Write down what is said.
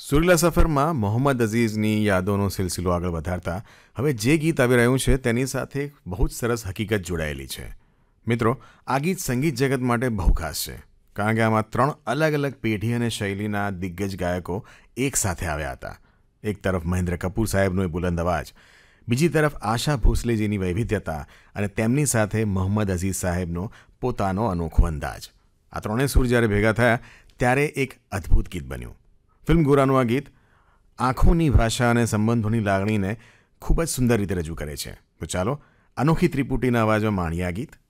સુરીલા સફરમાં મોહમ્મદ અઝીઝની યાદોનો સિલસિલો આગળ વધારતા હવે જે ગીત આવી રહ્યું છે તેની સાથે બહુ જ સરસ હકીકત જોડાયેલી છે. મિત્રો, આ ગીત સંગીત જગત માટે બહુ ખાસ છે, કારણ કે આમાં 3 અલગ અલગ પેઢી અને શૈલીના દિગ્ગજ ગાયકો એક સાથે આવ્યા હતા. એક તરફ મહેન્દ્ર કપૂર સાહેબનો એ બુલંદ અવાજ, બીજી તરફ આશા ભોસલેજીની વૈવિધ્યતા અને તેમની સાથે મોહમ્મદ અઝીઝ સાહેબનો પોતાનો અનોખો અંદાજ. આ ત્રણેય સૂર જ્યારે ભેગા થયા ત્યારે એક અદ્ભુત ગીત બન્યું. ફિલ્મ ગોરાનું આ ગીત આંખોની ભાષા અને સંબંધોની લાગણીને ખૂબ જ સુંદર રીતે રજૂ કરે છે. તો ચાલો અનોખી ત્રિપુટીના અવાજમાં માણીએ આ ગીત.